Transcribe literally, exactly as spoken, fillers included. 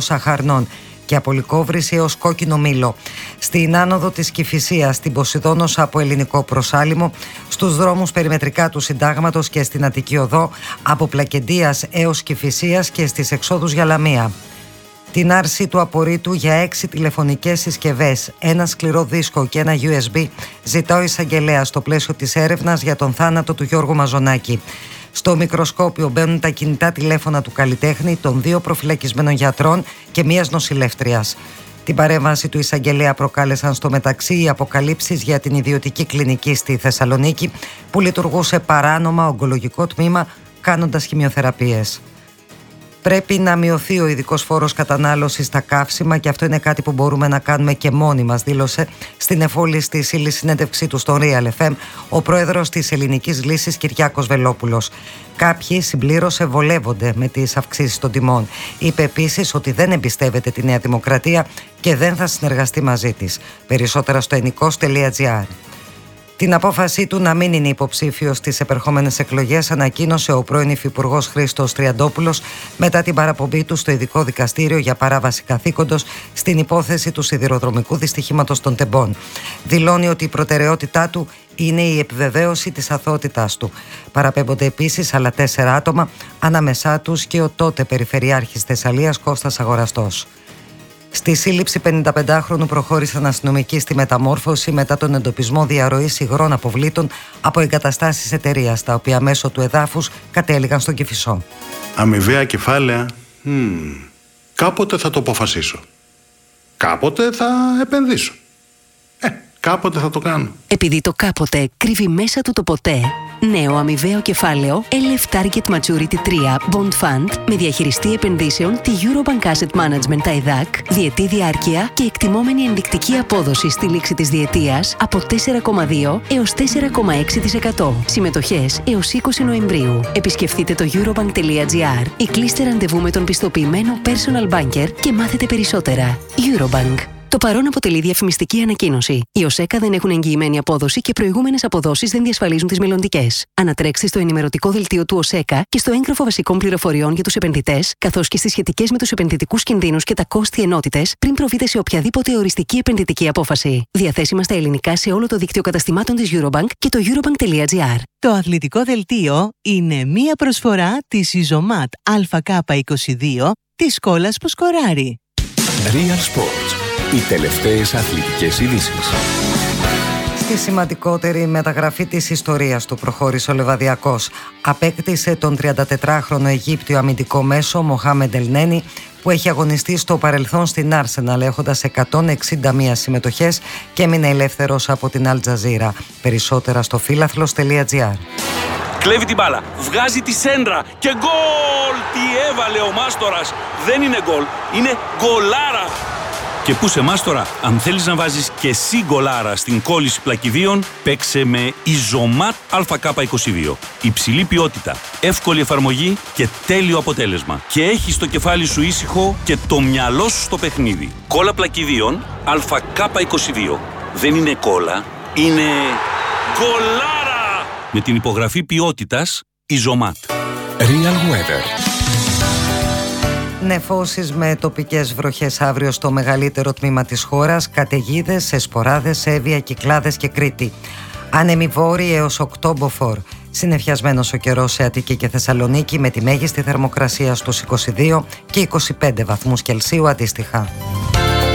νερό Αχαρνών και από Λυκόβρηση έως Κόκκινο Μήλο. Στην άνοδο της Κηφισίας, στην Ποσειδώνος από Ελληνικό Προσάλιμο, στους δρόμους περιμετρικά του Συντάγματος και στην Αττική Οδό, από Πλακεντίας έως Κηφισίας και στις εξόδους για Λαμία. Την άρση του απορρίτου για έξι τηλεφωνικές συσκευές, ένα σκληρό δίσκο και ένα γιου ες μπι ζητά ο εισαγγελέας στο πλαίσιο της έρευνας για τον θάνατο του Γιώργου Μαζονάκη. Στο μικροσκόπιο μπαίνουν τα κινητά τηλέφωνα του καλλιτέχνη, των δύο προφυλακισμένων γιατρών και μιας νοσηλεύτριας. Την παρέμβαση του εισαγγελέα προκάλεσαν στο μεταξύ οι αποκαλύψεις για την ιδιωτική κλινική στη Θεσσαλονίκη που λειτουργούσε παράνομα ογκολογικό τμήμα κάνοντας χημειοθεραπείες. Πρέπει να μειωθεί ο ειδικός φόρος κατανάλωσης στα καύσιμα και αυτό είναι κάτι που μπορούμε να κάνουμε και μόνοι μας, δήλωσε στην εφόλιστη ύλη συνέντευξή του στο Real εφ εμ ο πρόεδρος της Ελληνικής Λύσης Κυριάκος Βελόπουλος. Κάποιοι, συμπλήρωσε, βολεύονται με τις αυξήσεις των τιμών. Είπε επίσης ότι δεν εμπιστεύεται τη Νέα Δημοκρατία και δεν θα συνεργαστεί μαζί της. Περισσότερα στο ενικός τελεία τζι άρ. Την απόφασή του να μην είναι υποψήφιος στις επερχόμενες εκλογές ανακοίνωσε ο πρώην Υφυπουργός Χρήστος Τριαντόπουλος μετά την παραπομπή του στο ειδικό δικαστήριο για παράβαση καθήκοντος στην υπόθεση του σιδηροδρομικού δυστυχήματος των Τεμπών. Δηλώνει ότι η προτεραιότητά του είναι η επιβεβαίωση της αθωότητάς του. Παραπέμπονται επίσης άλλα τέσσερα άτομα, ανάμεσά τους και ο τότε Περιφερειάρχης Θεσσαλίας Κώστας Αγοραστός. Στη σύλληψη πενηνταπεντάχρονου προχώρησαν αστυνομικοί στη μεταμόρφωση μετά τον εντοπισμό διαρροής υγρών αποβλήτων από εγκαταστάσεις εταιρείας, τα οποία μέσω του εδάφους κατέληγαν στον Κηφισό. Αμοιβαία κεφάλαια, mm, κάποτε θα το αποφασίσω. Κάποτε θα επενδύσω. Ε, κάποτε θα το κάνω. Επειδή το κάποτε κρύβει μέσα του το ποτέ, νέο αμοιβαίο κεφάλαιο ελ εφ Target Maturity τρία Bond Fund με διαχειριστή επενδύσεων τη Eurobank Asset Management τα ΕΔΑΚ, διετή διάρκεια και εκτιμόμενη ενδεικτική απόδοση στη λήξη της διετίας από τέσσερα κόμμα δύο έως τέσσερα κόμμα έξι τοις εκατό. Συμμετοχές έως είκοσι Νοεμβρίου. Επισκεφτείτε το eurobank τελεία τζι άρ ή κλείστε ραντεβού με τον πιστοποιημένο personal banker και μάθετε περισσότερα. Eurobank. Το παρόν αποτελεί διαφημιστική ανακοίνωση. Οι ΟΣΕΚΑ δεν έχουν εγγυημένη απόδοση και προηγούμενες αποδόσεις δεν διασφαλίζουν τις μελλοντικές. Ανατρέξτε στο ενημερωτικό δελτίο του ΟΣΕΚΑ και στο έγγραφο βασικών πληροφοριών για τους επενδυτές, καθώς και στις σχετικές με τους επενδυτικούς κινδύνους και τα κόστη ενότητες, πριν προβείτε σε οποιαδήποτε οριστική επενδυτική απόφαση. Διαθέσιμα στα ελληνικά σε όλο το δίκτυο καταστημάτων της Eurobank και το eurobank τελεία τζι άρ. Το αθλητικό δελτίο είναι μία προσφορά της Ιζωμάτ Α Κ είκοσι δύο της Σκόλας που σκοράρει. Real Sports. Οι τελευταίες αθλητικές ειδήσεις. Στη σημαντικότερη μεταγραφή της ιστορίας του προχώρησε ο Λεβαδιακός. Απέκτησε τον τριαντατετράχρονο Αιγύπτιο αμυντικό μέσο Μοχάμεντ Ελνένι, που έχει αγωνιστεί στο παρελθόν στην Arsenal έχοντας εκατόν εξήντα μία συμμετοχές και έμεινε ελεύθερος από την Al Jazeera. Περισσότερα στο φίλαθλος τελεία τζι άρ. Κλέβει την μπάλα, βγάζει τη σέντρα και γκολ! Τι έβαλε ο Μάστορας! Δεν είναι γκολ, είναι γκολάρα! Και πού σε Μάστορα, αν θέλεις να βάζεις και εσύ γκολάρα στην κόλληση πλακιδίων, παίξε με Ιζωμάτ Α Κ είκοσι δύο. Υψηλή ποιότητα, εύκολη εφαρμογή και τέλειο αποτέλεσμα. Και έχεις το κεφάλι σου ήσυχο και το μυαλό σου στο παιχνίδι. Κόλλα πλακιδίων Α Κ είκοσι δύο. Δεν είναι κόλλα, είναι γκολάρα! Με την υπογραφή ποιότητας Ιζωμάτ. Real Weather. Νεφώσεις με τοπικές βροχές αύριο στο μεγαλύτερο τμήμα της χώρας, καταιγίδες σε Σποράδες, Εύβοια, Κυκλάδες και Κρήτη. Άνεμοι βόρειοι έως οκτώ μποφόρ. Συννεφιασμένος ο καιρός σε Αττική και Θεσσαλονίκη με τη μέγιστη θερμοκρασία στους είκοσι δύο και είκοσι πέντε βαθμούς Κελσίου αντίστοιχα.